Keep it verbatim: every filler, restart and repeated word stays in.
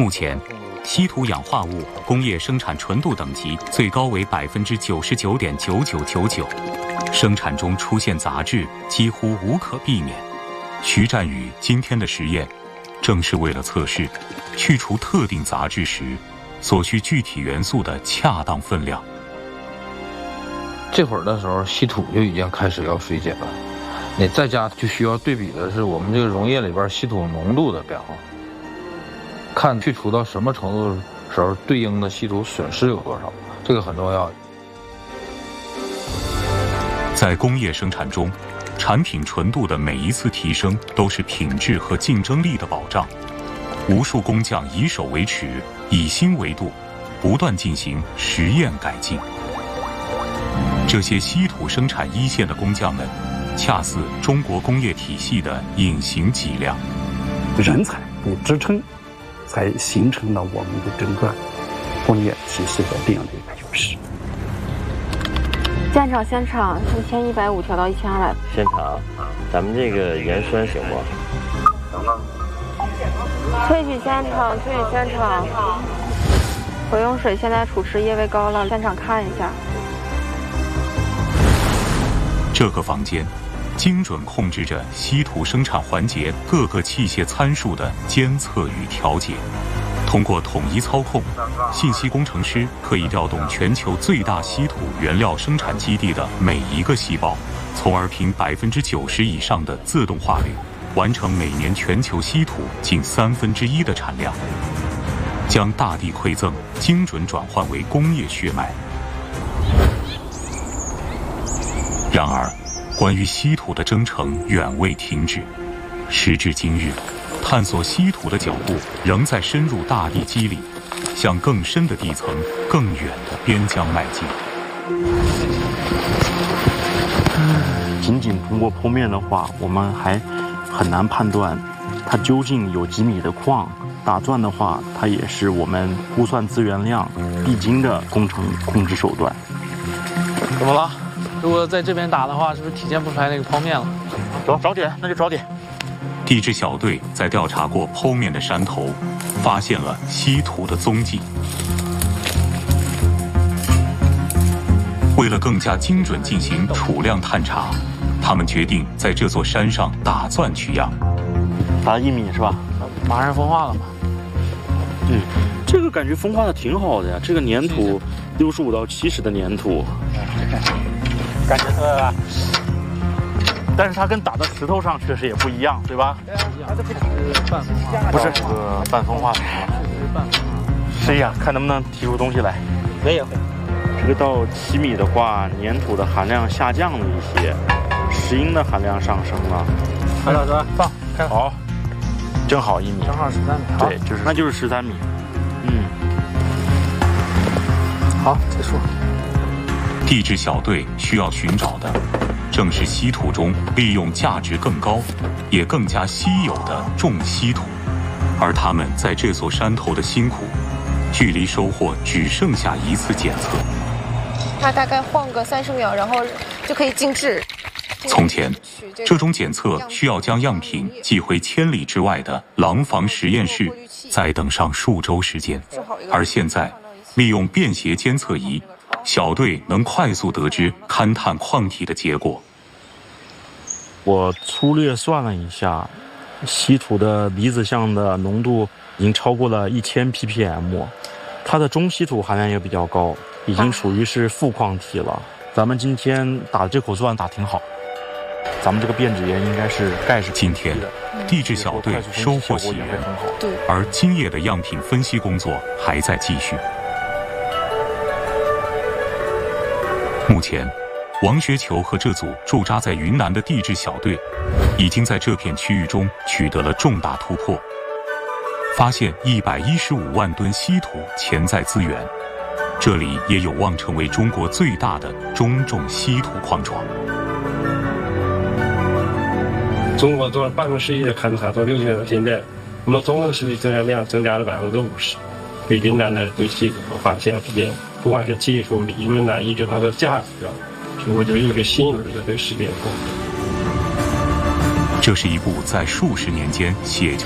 目前，稀土氧化物工业生产纯度等级最高为百分之九十九点九九九九，生产中出现杂质几乎无可避免。徐占宇今天的实验，正是为了测试去除特定杂质时所需具体元素的恰当分量。 这会儿的时候，稀土就已经开始要衰减了。你再加就需要对比的是我们这个溶液里边稀土浓度的变化，看去除到什么程度的时候，对应的稀土损失有多少，这个很重要。 在工业生产中，产品纯度的每一次提升都是品质和竞争力的保障。无数工匠以手为尺，以心为度，不断进行实验改进。这些稀土生产一线的工匠们，恰似中国工业体系的隐形脊梁。 人才的支撑，才形成了我们的整个工业体系的这样的一个优势。 现场现场一千一百五调到一千二百。 现场，咱们这个原酸行不？ 行吗？萃取现场，萃取现场。回用水现在储池液位高了，现场看一下。 这个房间精准控制着稀土生产环节各个器械参数的监测与调节。通过统一操控，信息工程师可以调动全球最大稀土原料生产基地的每一个细胞，从而凭百分之九十以上的自动化率，完成每年全球稀土近三分之一的产量，将大地馈赠精准转换为工业血脉。然而，关于稀土的征程远未停止。时至今日，探索稀土的脚步仍在深入大地肌理，向更深的地层、更远的边疆迈进。 仅仅通过剖面的话，我们还很难判断它究竟有几米的矿。打钻的话，它也是我们估算资源量必经的工程控制手段。 怎么了？如果在这边打的话，是不是体现不出来那个剖面了？ 找找点，那就找点。 地质小队在调查过剖面的山头，发现了稀土的踪迹。为了更加精准进行储量探查，他们决定在这座山上打钻取样。 打一米是吧？ 马上风化了嘛？ 对，这个感觉风化的挺好的呀。这个粘土六十五到七十的粘土， 感觉出来了。 但是它跟打到石头上确实也不一样，对吧？ 它这不是半风化， 不是这个半风化是半风化。 试一下，看能不能提出东西来。 可以会。 这个到七米的话，粘土的含量下降了一些，石英的含量上升了。 韩老师放，看好，正好一米， 正好十三米。 对，就是那就是十三米。嗯， 好，结束。 地质小队需要寻找的，正是稀土中利用价值更高，也更加稀有的重稀土，而他们在这座山头的辛苦，距离收获只剩下一次检测。 它大概晃个三十秒，然后就可以静置。 从前，这种检测需要将样品寄回千里之外的廊坊实验室，再等上数周时间。而现在，利用便携监测仪，小队能快速得知勘探矿体的结果。 我粗略算了一下，稀土的离子相的浓度已经超过了一千 P P M， 它的中稀土含量也比较高，已经属于是富矿体了。咱们今天打这口钻打挺好，咱们这个变质岩应该是钙是今天地质小队收获喜悦，而今夜的样品分析工作还在继续。目前，王学球和这组驻扎在云南的地质小队，已经在这片区域中取得了重大突破，发现一百一十五万吨稀土潜在资源，这里也有望成为中国最大的中重稀土矿床。 中国做了半个世纪的勘察，到六千到现在，我们总的实际增加量增加了百分之五十，给云南的对稀土发现之间，不管是技术、理论啊，以及它的价值啊，我觉得有一个新颖的这个识别度。 这是一部在数十年间写就